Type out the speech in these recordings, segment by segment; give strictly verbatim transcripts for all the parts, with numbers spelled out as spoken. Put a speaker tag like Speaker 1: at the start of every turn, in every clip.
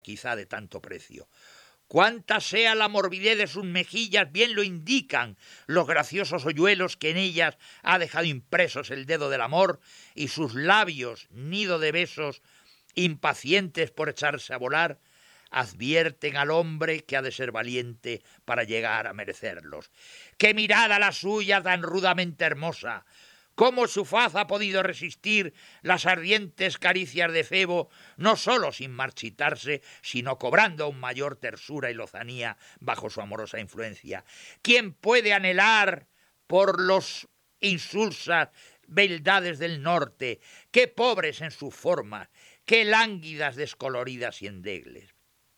Speaker 1: quizá de tanto precio. Cuánta sea la morbidez de sus mejillas, bien lo indican los graciosos hoyuelos que en ellas ha dejado impresos el dedo del amor, y sus labios, nido de besos, impacientes por echarse a volar, advierten al hombre que ha de ser valiente para llegar a merecerlos. ¡Qué mirada la suya tan rudamente hermosa! ¿Cómo su faz ha podido resistir las ardientes caricias de Febo, no sólo sin marchitarse, sino cobrando aún mayor tersura y lozanía bajo su amorosa influencia? ¿Quién puede anhelar por los insulsas beldades del norte, qué pobres en sus formas, qué lánguidas, descoloridas y endegles?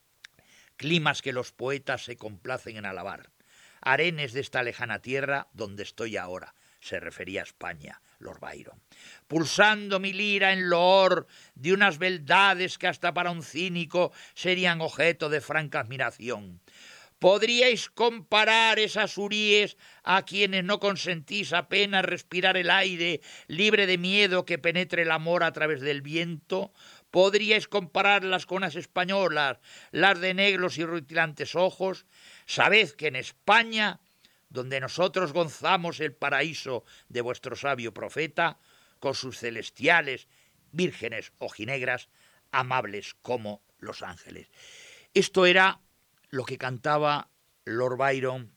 Speaker 1: Climas que los poetas se complacen en alabar, arenes de esta lejana tierra donde estoy ahora. Se refería a España, Lord Byron. Pulsando mi lira en loor de unas beldades que hasta para un cínico serían objeto de franca admiración. ¿Podríais comparar esas huríes a quienes no consentís apenas respirar el aire libre de miedo que penetre el amor a través del viento? ¿Podríais compararlas con las españolas, las de negros y rutilantes ojos? Sabed que en España, donde nosotros gozamos el paraíso de vuestro sabio profeta, con sus celestiales, vírgenes ojinegras, amables como los ángeles. Esto era lo que cantaba Lord Byron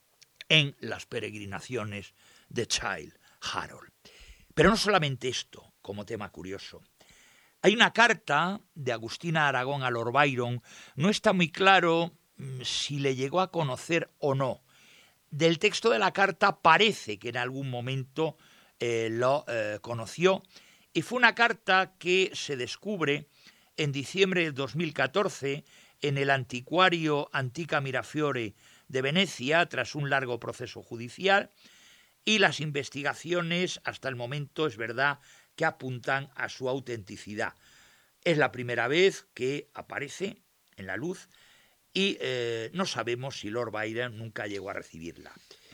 Speaker 1: en las peregrinaciones de Childe Harold. Pero no solamente esto, como tema curioso. Hay una carta de Agustina Aragón a Lord Byron, no está muy claro si le llegó a conocer o no. Del texto de la carta parece que en algún momento eh, lo eh, conoció, y fue una carta que se descubre en diciembre de dos mil catorce en el Antiquario Antica Mirafiore de Venecia, tras un largo proceso judicial, y las investigaciones hasta el momento es verdad que apuntan a su autenticidad. Es la primera vez que aparece en la luz y eh, no sabemos si Lord Byron nunca llegó a recibirla.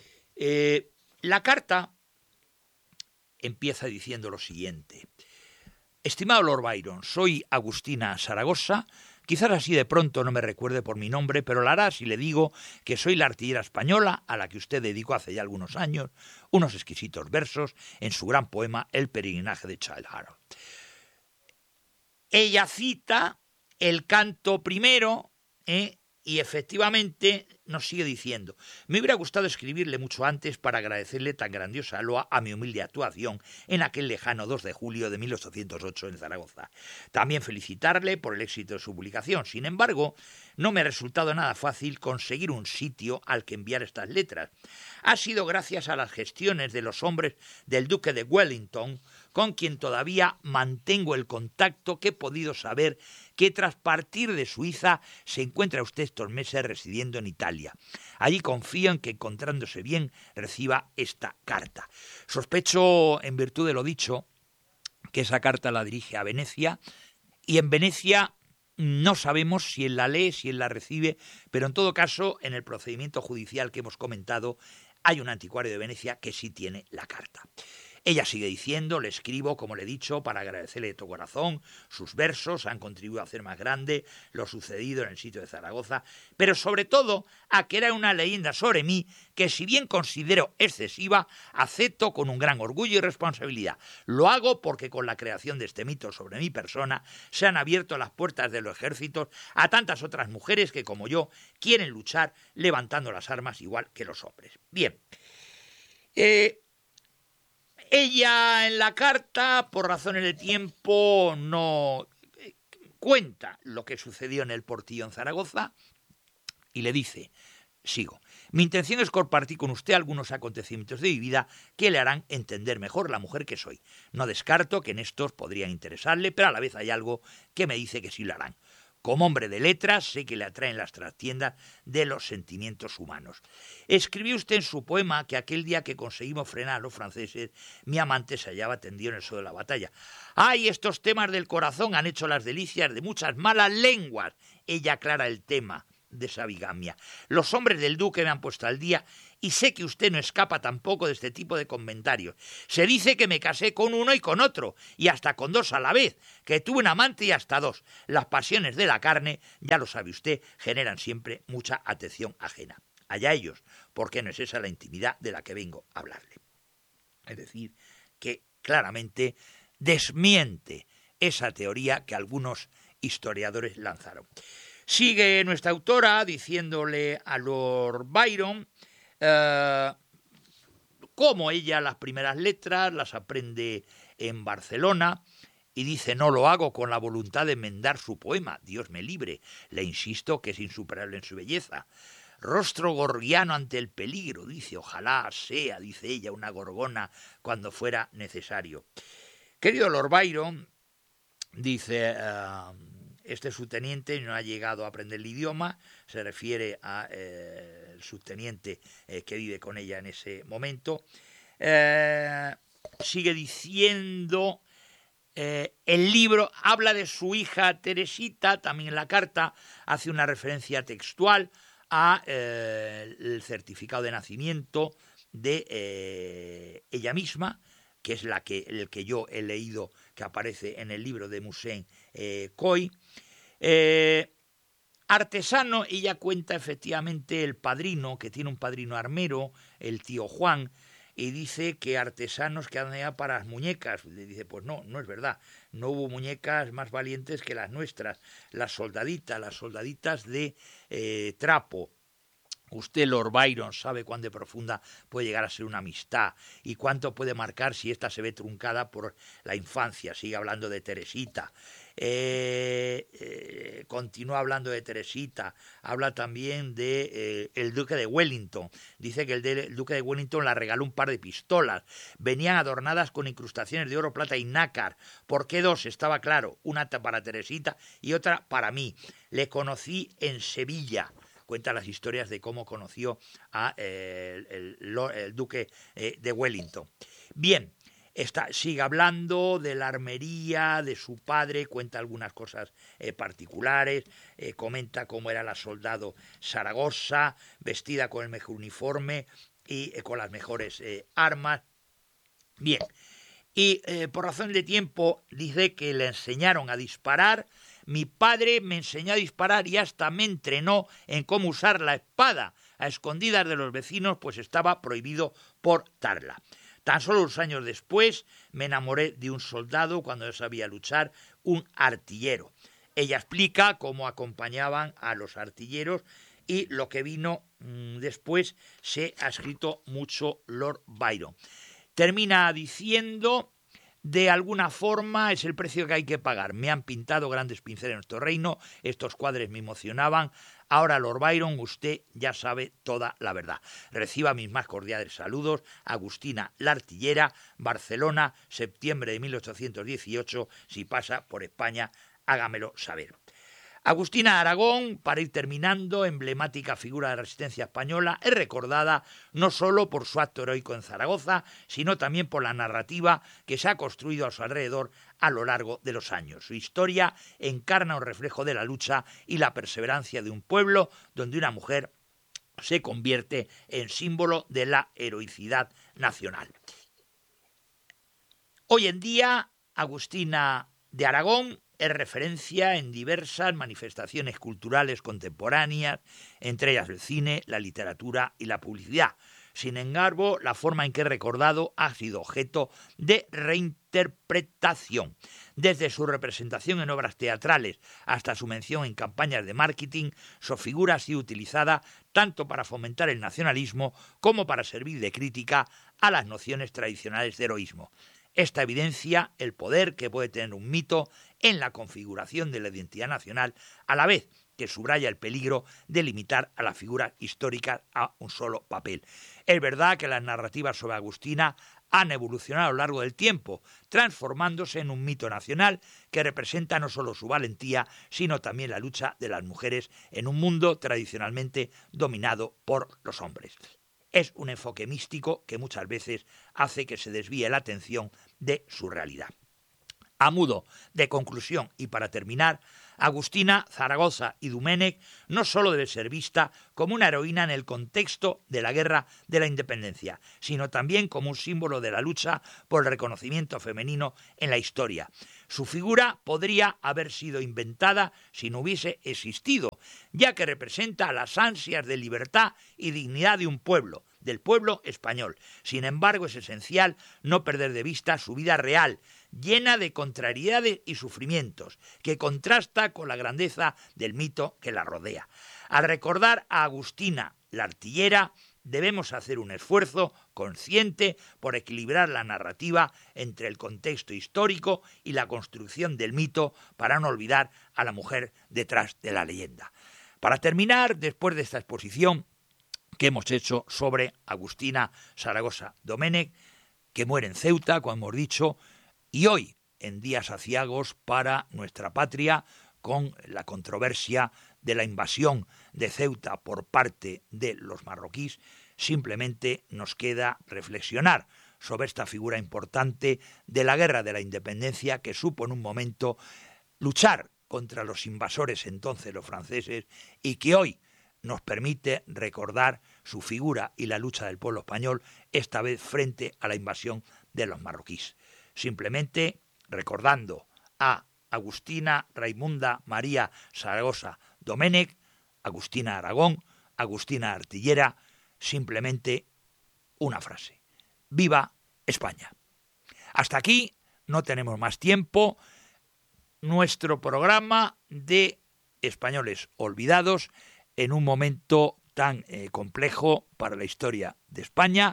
Speaker 1: Eh, la carta empieza diciendo lo siguiente: estimado Lord Byron, soy Agustina Zaragoza. Quizás así de pronto no me recuerde por mi nombre, pero lo hará si le digo que soy la artillera española a la que usted dedicó hace ya algunos años unos exquisitos versos en su gran poema El peregrinaje de Childe Harold. Ella cita el canto primero, ¿eh? Y efectivamente nos sigue diciendo: me hubiera gustado escribirle mucho antes para agradecerle tan grandiosa loa a mi humilde actuación en aquel lejano dos de julio de mil ochocientos ocho en Zaragoza. También felicitarle por el éxito de su publicación. Sin embargo, no me ha resultado nada fácil conseguir un sitio al que enviar estas letras. Ha sido gracias a las gestiones de los hombres del duque de Wellington, con quien todavía mantengo el contacto, que he podido saber que tras partir de Suiza se encuentra usted estos meses residiendo en Italia. Allí confío en que, encontrándose bien, reciba esta carta. Sospecho, en virtud de lo dicho, que esa carta la dirige a Venecia, y en Venecia no sabemos si él la lee, si él la recibe, pero en todo caso, en el procedimiento judicial que hemos comentado, hay un anticuario de Venecia que sí tiene la carta. Ella sigue diciendo: le escribo, como le he dicho, para agradecerle de todo corazón. Sus versos han contribuido a hacer más grande lo sucedido en el sitio de Zaragoza, pero sobre todo a que era una leyenda sobre mí que, si bien considero excesiva, acepto con un gran orgullo y responsabilidad. Lo hago porque con la creación de este mito sobre mi persona se han abierto las puertas de los ejércitos a tantas otras mujeres que, como yo, quieren luchar levantando las armas igual que los hombres. Bien. Eh... Ella en la carta, por razones de tiempo, no cuenta lo que sucedió en el Portillo en Zaragoza y le dice, sigo, mi intención es compartir con usted algunos acontecimientos de mi vida que le harán entender mejor la mujer que soy. No descarto que en estos podrían interesarle, pero a la vez hay algo que me dice que sí lo harán. Como hombre de letras, sé que le atraen las trastiendas de los sentimientos humanos. Escribió usted en su poema que aquel día que conseguimos frenar a los franceses, mi amante se hallaba tendido en el suelo de la batalla. ¡Ay, estos temas del corazón han hecho las delicias de muchas malas lenguas! Ella aclara el tema de esa bigamia. Los hombres del duque me han puesto al día y sé que usted no escapa tampoco de este tipo de comentarios. Se dice que me casé con uno y con otro, y hasta con dos a la vez, que tuve un amante y hasta dos. Las pasiones de la carne, ya lo sabe usted, generan siempre mucha atención ajena. Allá ellos, porque no es esa la intimidad de la que vengo a hablarle. Es decir, que claramente desmiente esa teoría que algunos historiadores lanzaron. Sigue nuestra autora diciéndole a Lord Byron eh, cómo ella las primeras letras las aprende en Barcelona, y dice: no lo hago con la voluntad de enmendar su poema, Dios me libre, le insisto que es insuperable en su belleza. Rostro gorgiano ante el peligro, dice, ojalá sea, dice ella, una gorgona cuando fuera necesario. Querido Lord Byron, dice, uh, este subteniente no ha llegado a aprender el idioma, se refiere al eh, subteniente eh, que vive con ella en ese momento. Eh, sigue diciendo, eh, el libro habla de su hija Teresita, también en la carta hace una referencia textual a eh, el certificado de nacimiento de eh, ella misma, que es la que, el que yo he leído, que aparece en el libro de Musen eh, Coy. Eh, artesano, ella cuenta efectivamente el padrino, que tiene un padrino armero, el tío Juan, y dice que artesanos que andan ya para las muñecas. Le dice, pues no, no es verdad. No hubo muñecas más valientes que las nuestras, las soldaditas, las soldaditas de eh, trapo. Usted, Lord Byron, sabe cuán de profunda puede llegar a ser una amistad y cuánto puede marcar si ésta se ve truncada por la infancia. Sigue hablando de Teresita. Eh, eh, continúa hablando de Teresita. Habla también de eh, el duque de Wellington. Dice que el, de, el duque de Wellington la regaló un par de pistolas. Venían adornadas con incrustaciones de oro, plata y nácar. ¿Por qué dos? Estaba claro. Una para Teresita y otra para mí. Le conocí en Sevilla. Cuenta las historias de cómo conoció a eh, el, el, el duque eh, de Wellington. Bien, está, sigue hablando de la armería, de su padre, cuenta algunas cosas eh, particulares, eh, comenta cómo era la soldado Zaragoza, vestida con el mejor uniforme y eh, con las mejores eh, armas. Bien, y eh, por razón de tiempo dice que le enseñaron a disparar. Mi padre me enseñó a disparar y hasta me entrenó en cómo usar la espada, a escondidas de los vecinos, pues estaba prohibido portarla. Tan solo unos años después me enamoré de un soldado cuando yo sabía luchar, un artillero. Ella explica cómo acompañaban a los artilleros y lo que vino mmm, después se ha escrito mucho Lord Byron. Termina diciendo: de alguna forma es el precio que hay que pagar. Me han pintado grandes pinceles en nuestro reino, estos cuadros me emocionaban. Ahora, Lord Byron, usted ya sabe toda la verdad. Reciba mis más cordiales saludos. Agustina la Artillera, Barcelona, septiembre de mil ochocientos dieciocho. Si pasa por España, hágamelo saber. Agustina Aragón, para ir terminando, emblemática figura de la resistencia española, es recordada no solo por su acto heroico en Zaragoza, sino también por la narrativa que se ha construido a su alrededor a lo largo de los años. Su historia encarna un reflejo de la lucha y la perseverancia de un pueblo donde una mujer se convierte en símbolo de la heroicidad nacional. Hoy en día, Agustina de Aragón es referencia en diversas manifestaciones culturales contemporáneas, entre ellas el cine, la literatura y la publicidad. Sin embargo, la forma en que es recordado ha sido objeto de reinterpretación. Desde su representación en obras teatrales hasta su mención en campañas de marketing, su figura ha sido utilizada tanto para fomentar el nacionalismo como para servir de crítica a las nociones tradicionales de heroísmo. Esta evidencia el poder que puede tener un mito en la configuración de la identidad nacional, a la vez que subraya el peligro de limitar a la figura histórica a un solo papel. Es verdad que las narrativas sobre Agustina han evolucionado a lo largo del tiempo, transformándose en un mito nacional que representa no solo su valentía, sino también la lucha de las mujeres en un mundo tradicionalmente dominado por los hombres. Es un enfoque místico que muchas veces hace que se desvíe la atención de su realidad. A modo de conclusión y para terminar, Agustina, Zaragoza y Domènech no solo debe ser vista como una heroína en el contexto de la Guerra de la Independencia, sino también como un símbolo de la lucha por el reconocimiento femenino en la historia. Su figura podría haber sido inventada si no hubiese existido, ya que representa las ansias de libertad y dignidad de un pueblo, del pueblo español. Sin embargo, es esencial no perder de vista su vida real, llena de contrariedades y sufrimientos, que contrasta con la grandeza del mito que la rodea. Al recordar a Agustina, la artillera, debemos hacer un esfuerzo consciente por equilibrar la narrativa entre el contexto histórico y la construcción del mito para no olvidar a la mujer detrás de la leyenda. Para terminar, después de esta exposición que hemos hecho sobre Agustina Zaragoza Domènech, que muere en Ceuta, como hemos dicho, y hoy en días aciagos para nuestra patria, con la controversia de la invasión de Ceuta por parte de los marroquíes, simplemente nos queda reflexionar sobre esta figura importante de la Guerra de la Independencia, que supo en un momento luchar contra los invasores, entonces los franceses, y que hoy nos permite recordar su figura y la lucha del pueblo español, esta vez frente a la invasión de los marroquíes. Simplemente recordando a Agustina Raimunda María Zaragoza Domènech, Agustina Aragón, Agustina Artillera, simplemente una frase: ¡Viva España! Hasta aquí, no tenemos más tiempo, nuestro programa de Españoles Olvidados en un momento tan eh, complejo para la historia de España.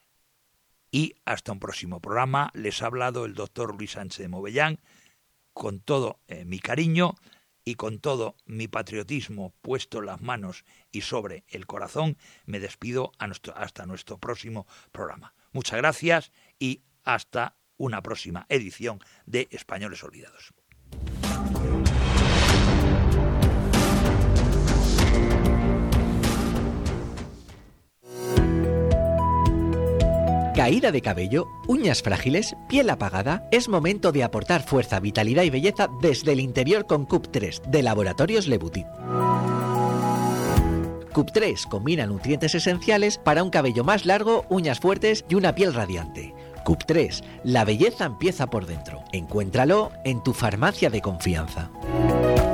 Speaker 1: Y hasta un próximo programa. Les ha hablado el doctor Luis Sánchez de Movellán, con todo eh, mi cariño y con todo mi patriotismo puesto en las manos y sobre el corazón. Me despido a nuestro, hasta nuestro próximo programa. Muchas gracias y hasta una próxima edición de Españoles Olvidados.
Speaker 2: Caída de cabello, uñas frágiles, piel apagada. Es momento de aportar fuerza, vitalidad y belleza desde el interior con C U P tres de Laboratorios Lebutit. C U P tres combina nutrientes esenciales para un cabello más largo, uñas fuertes y una piel radiante. C U P tres, la belleza empieza por dentro. Encuéntralo en tu farmacia de confianza.